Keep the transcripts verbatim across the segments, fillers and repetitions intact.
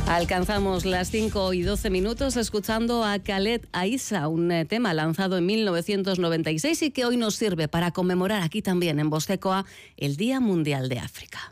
Alcanzamos las cinco y doce minutos escuchando a Khaled Aissa, un tema lanzado en mil novecientos noventa y seis y que hoy nos sirve para conmemorar aquí también en Vostecoa el Día Mundial de África.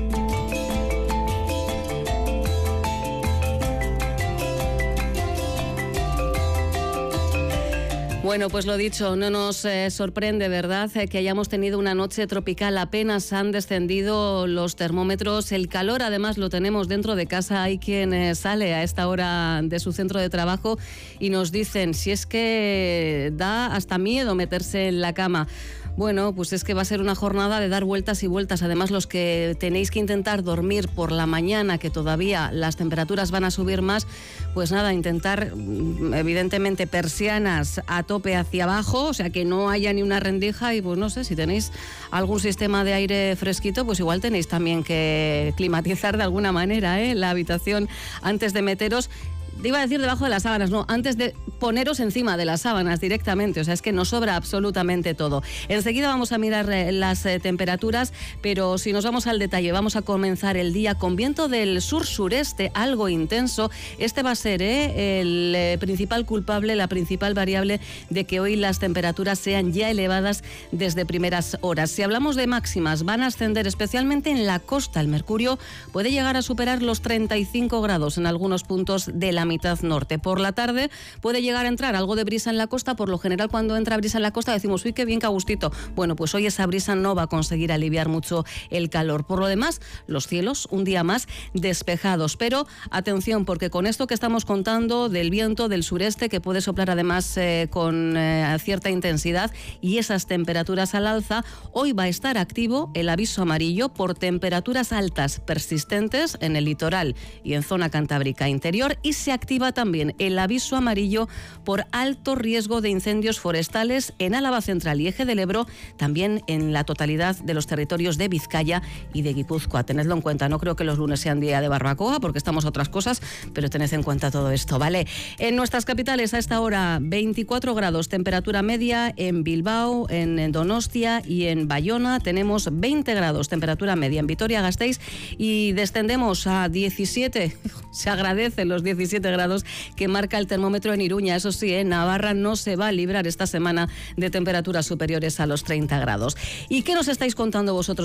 Bueno, pues lo dicho, no nos eh, sorprende, ¿verdad?, eh, que hayamos tenido una noche tropical. Apenas han descendido los termómetros. El calor, además, lo tenemos dentro de casa. Hay quien eh, sale a esta hora de su centro de trabajo y nos dicen, si es que da hasta miedo meterse en la cama. Bueno, pues es que va a ser una jornada de dar vueltas y vueltas. Además, los que tenéis que intentar dormir por la mañana, que todavía las temperaturas van a subir más, pues nada, intentar, evidentemente, persianas a tope hacia abajo, o sea, que no haya ni una rendija. Y pues no sé, si tenéis algún sistema de aire fresquito, pues igual tenéis también que climatizar de alguna manera, ¿eh?, la habitación antes de meteros. Iba a decir debajo de las sábanas, no, antes de poneros encima de las sábanas directamente, o sea, es que nos sobra absolutamente todo. Enseguida vamos a mirar eh, las eh, temperaturas, pero si nos vamos al detalle, vamos a comenzar el día con viento del sur-sureste, algo intenso. Este va a ser eh, el eh, principal culpable, la principal variable de que hoy las temperaturas sean ya elevadas desde primeras horas. Si hablamos de máximas, van a ascender especialmente en la costa. El mercurio puede llegar a superar los treinta y cinco grados en algunos puntos de la mitad norte. Por la tarde puede llegar a entrar algo de brisa en la costa. Por lo general, cuando entra brisa en la costa decimos, uy, qué bien, qué a gustito. Bueno, pues hoy esa brisa no va a conseguir aliviar mucho el calor. Por lo demás, los cielos un día más despejados. Pero atención, porque con esto que estamos contando del viento del sureste, que puede soplar además eh, con eh, cierta intensidad, y esas temperaturas al alza, hoy va a estar activo el aviso amarillo por temperaturas altas persistentes en el litoral y en zona cantábrica interior, y se activa también el aviso amarillo por alto riesgo de incendios forestales en Álava Central y Eje del Ebro, también en la totalidad de los territorios de Vizcaya y de Guipúzcoa. Tenedlo en cuenta, no creo que los lunes sean día de barbacoa porque estamos a otras cosas, pero tened en cuenta todo esto, ¿vale? En nuestras capitales a esta hora veinticuatro grados, temperatura media en Bilbao, en Donostia y en Bayona. Tenemos veinte grados, temperatura media en Vitoria-Gasteiz, y descendemos a diecisiete. Se agradecen los diecisiete grados que marca el termómetro en Iruña. Eso sí, en Navarra no se va a librar esta semana de temperaturas superiores a los treinta grados. ¿Y qué nos estáis contando vosotros?